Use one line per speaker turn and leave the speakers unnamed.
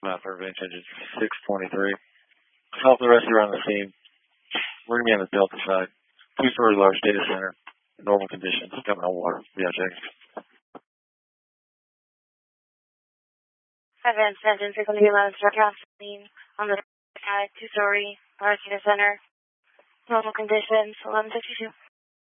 Mount Revenge engine 623. Help the rescue on the scene. We're going to be on the Delta side. Two-story large data center. Normal conditions. Coming on water. Yeah, check.
Advanced engines are going to be allowed to start gasoline on the side. Two-story large data center. Normal conditions. 1152.